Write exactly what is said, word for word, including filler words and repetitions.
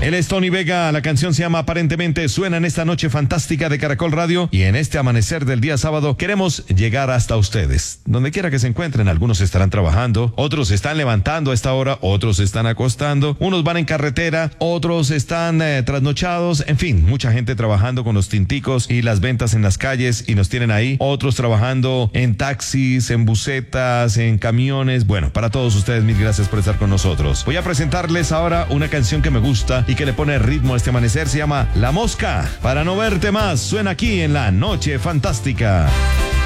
Él es Tony Vega, la canción se llama Aparentemente, suena en esta noche fantástica de Caracol Radio y en este amanecer del día sábado queremos llegar hasta ustedes. Donde quiera que se encuentren, algunos estarán trabajando, otros se están levantando a esta hora, otros se están acostando, unos van en carretera, otros están eh, trasnochados, en fin, mucha gente trabajando con los tinticos y las ventas en las calles y nos tienen ahí, otros trabajando en taxis, en busetas, en camiones. Bueno, para todos ustedes, mil gracias por estar con nosotros. Voy a presentarles ahora una canción que me gusta y que le pone ritmo a este amanecer, se llama La Mosca. Para no verte más, suena aquí en La Noche Fantástica.